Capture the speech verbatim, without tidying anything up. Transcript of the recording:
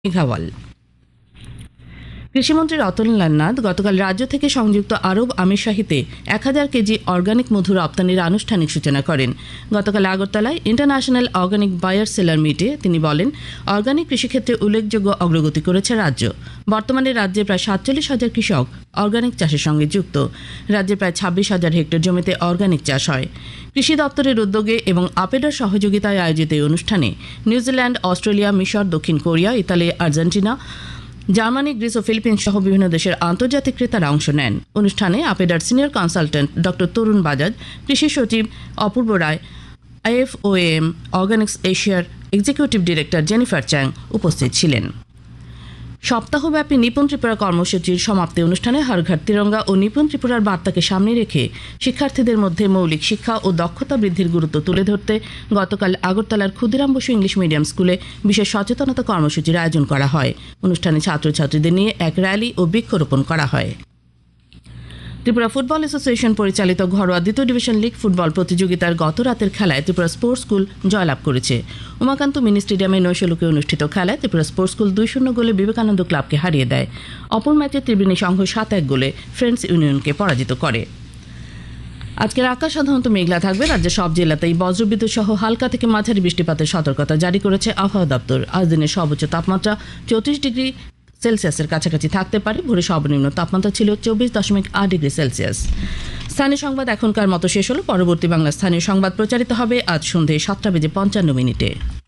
মেঘাওয়াল। কৃষিমন্ত্রী রতনলাল নাথ গতকাল রাজ্য থেকে সংযুক্ত আরব আমিরশাহিতে এক হাজার কেজি অর্গানিক মধু রপ্তানির আনুষ্ঠানিক সূচনা করেন। গতকাল আগরতলায় ইন্টারন্যাশনাল অর্গানিক বায়ার সেলার মিটে তিনি বলেন, অর্গানিক কৃষিক্ষেত্রে উল্লেখযোগ্য অগ্রগতি করেছে রাজ্য। বর্তমানে রাজ্যে প্রায় সাতচল্লিশ হাজার কৃষক অর্গানিক চাষের সঙ্গে যুক্ত। রাজ্যে প্রায় ছাব্বিশ হাজার হেক্টর জমিতে অর্গানিক চাষ হয়। কৃষি দপ্তরের উদ্যোগে এবং আপেডার সহযোগিতায় আয়োজিত এই অনুষ্ঠানে নিউজিল্যান্ড, অস্ট্রেলিয়া, মিশর, দক্ষিণ Korea, Italy, Argentina, Germany, Greece ও ফিলিপিন্স সহ বিভিন্ন দেশের আন্তর্জাতিক ক্রেতারা অংশ নেন। অনুষ্ঠানে আপেডার সিনিয়র কনসালটেন্ট ডক্টর তরুণ বাজাজ, কৃষি সচিব অপূর্ব রায়, আইএফওএম অর্গানিক্স এশিয়ার এক্সিকিউটিভ ডিরেক্টর জেনিফার চ্যাং উপস্থিত ছিলেন। সপ্তাহব্যাপী নিপুণ ত্রিপুরা কর্মসূচির সমাপ্তি অনুষ্ঠানে হরঘর তিরঙ্গা ও নিপুণ ত্রিপুরার বার্তাকে সামনে রেখে শিক্ষার্থীদের মধ্যে মৌলিক শিক্ষা ও দক্ষতা বৃদ্ধির গুরুত্ব তুলে ধরতে গতকাল আগরতলার ক্ষুদিরাম বসু ইংলিশ মিডিয়াম স্কুলে বিশেষ সচেতনতা কর্মসূচির আয়োজন করা হয়। অনুষ্ঠানে ছাত্রছাত্রীদের নিয়ে এক র্যালি ও বৃক্ষরোপণ করা হয়। ত্রিপুরা ফুটবল অ্যাসোসিয়েশন পরিচালিত ঘরোয়া দ্বিতীয় ডিভিশন লিগ ফুটবল প্রতিযোগিতার গত রাতের খেলায় ত্রিপুরা স্পোর্টস স্কুল জয়লাভ করেছে। উমাকান্ত মিনি স্টেডিয়ামে নৈশালুকে অনুষ্ঠিত খেলায় ত্রিপুরা স্পোর্টস স্কুল দুই শূন্য গোলে বিবেকানন্দ ক্লাবকে হারিয়ে দেয়। অপর ম্যাচে ত্রিবেণী সংঘ সাত এক গোলে ফ্রেন্ডস ইউনিয়নকে পরাজিত করে। আজকের আকাশ সাধারণত মেঘলা থাকবে। রাজ্যের সব জেলাতেই বজ্রবিদ্যুৎ সহ হালকা থেকে মাঝারি বৃষ্টিপাতের সতর্কতা জারি করেছে আবহাওয়া দপ্তর। আজ দিনের সর্বোচ্চ তাপমাত্রা চৌত্রিশ ডিগ্রি সেলসিয়াসের কাছাকাছি থাকতে পারে। ভোরে সর্বনিম্ন তাপমাত্রা ছিল চব্বিশ দশমিক আট ডিগ্রি সেলসিয়াস। স্থানীয় সংবাদ এখনকার মতো শেষ হলো। পরবর্তী বাংলা স্থানীয় সংবাদ প্রচারিত হবে আজ সন্ধ্যে সাতটা বেজে পঞ্চান্ন মিনিটে।